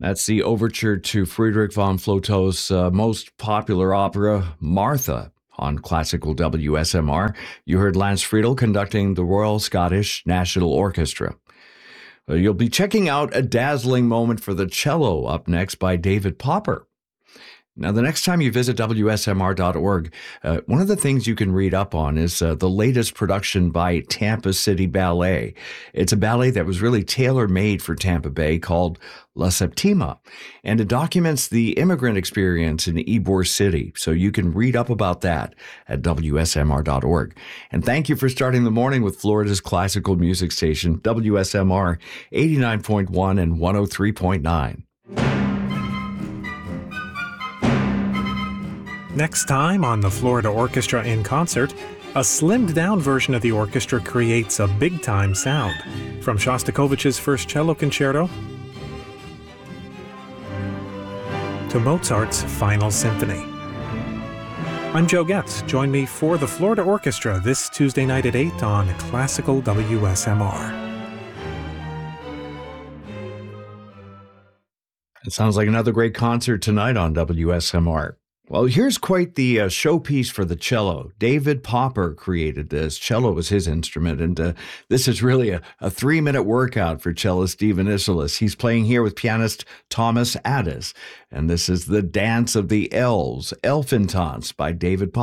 That's the overture to Friedrich von Floto's most popular opera, Martha, on classical WSMR. You heard Lance Friedel conducting the Royal Scottish National Orchestra. You'll be checking out a dazzling moment for the cello up next by David Popper. Now, the next time you visit WSMR.org, one of the things you can read up on is the latest production by Tampa City Ballet. It's a ballet that was really tailor-made for Tampa Bay called La Septima, and it documents the immigrant experience in Ybor City. So you can read up about that at WSMR.org. And thank you for starting the morning with Florida's classical music station, WSMR 89.1 and 103.9. Next time on the Florida Orchestra in Concert, a slimmed-down version of the orchestra creates a big-time sound. From Shostakovich's First Cello Concerto to Mozart's Final Symphony. I'm Joe Getz. Join me for the Florida Orchestra this Tuesday night at 8 on Classical WSMR. It sounds like another great concert tonight on WSMR. Well, here's quite the showpiece for the cello. David Popper created this. Cello was his instrument, and this is really a 3-minute workout for cellist Stephen Isserlis. He's playing here with pianist Thomas Addis, and this is the Dance of the Elves, Elfentanz by David Popper.